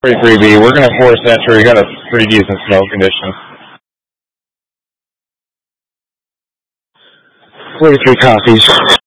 43B, we're going to force entry. We got a pretty decent snow condition. 43 copies.